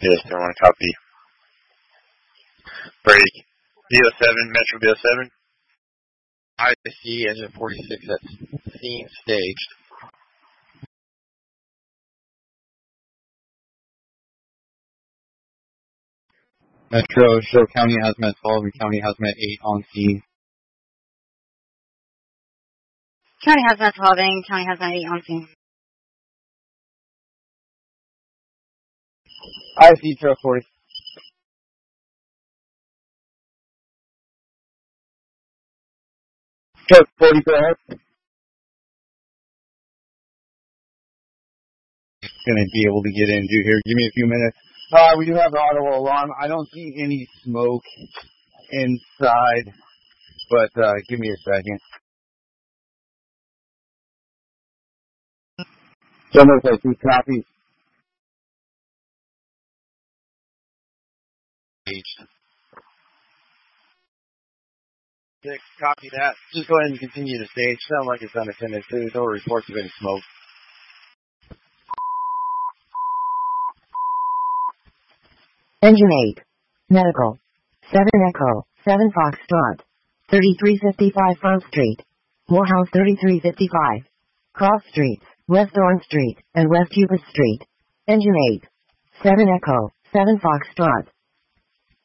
Yes, I want to copy. Break. BO7, Metro BO7. I see engine 46 at scene staged. Metro, show County Hazmat 12 and County Hazmat 8 on scene. County Hazmat 12 and County Hazmat 8 on scene. I see truck 40. Truck 40, go ahead. Gonna be able to get into here. Give me a few minutes. We do have an auto alarm. I don't see any smoke inside, but give me a second. Almost like 2 copies. Six, copy that. Just go ahead and continue to stage. Sound like it's unattended. There's no reports of any smoke. Engine 8. Medical. 7 Echo. 7 Foxtrot. 3355 Front Street. Morehouse 3355. Cross Streets, West Orange Street, and West Hubert Street. Engine 8. 7 Echo. 7 Foxtrot.